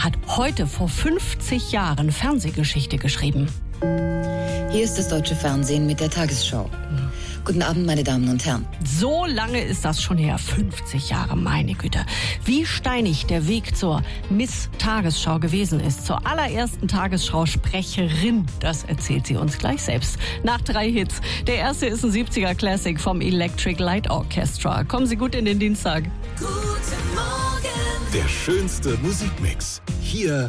hat heute vor 50 Jahren Fernsehgeschichte geschrieben. Hier ist das deutsche Fernsehen mit der Tagesschau. Guten Abend, meine Damen und Herren. So lange ist das schon her, 50 Jahre, meine Güte. Wie steinig der Weg zur Miss Tagesschau gewesen ist, zur allerersten Tagesschau-Sprecherin, das erzählt sie uns gleich selbst. Nach 3 Hits. Der erste ist ein 70er-Classic vom Electric Light Orchestra. Kommen Sie gut in den Dienstag. Guten Morgen. Der schönste Musikmix. Hier